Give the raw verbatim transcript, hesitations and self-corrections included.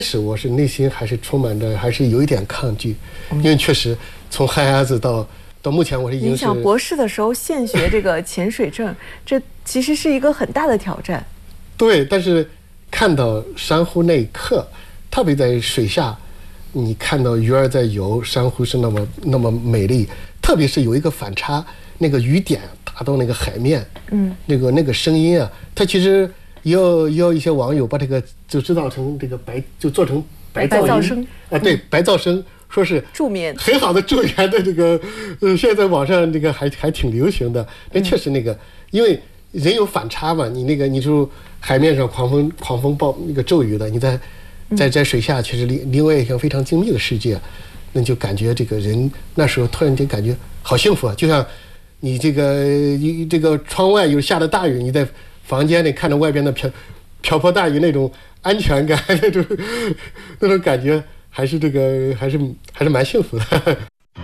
是我是内心还是充满着还是有一点抗拒，因为确实从旱鸭子到到目前我是已经是。 你想博士的时候现学这个潜水证，这其实是一个很大的挑战。 对，但是看到珊瑚那一刻，特别在水下，你看到鱼儿在游，珊瑚是那么那么美丽，特别是有一个反差，那个雨点打到那个海面，嗯，那个那个声音啊，它其实也有也有一些网友把这个就制造成这个白，就做成白噪音， 白噪声啊，对，白噪声。说是助眠很好的助眠的这个，呃，现在在网上这个还还挺流行的。那确实那个，因为人有反差嘛，你那个你就海面上狂风狂风暴那个骤雨的，你在在在水下，其实另另外一个非常静谧的世界，那就感觉这个人那时候突然间感觉好幸福啊，就像你这个这个窗外有下的大雨，你在房间里看着外边的瓢瓢泼大雨那种安全感，那种那种感觉。还是这个，还是还是蛮幸福的。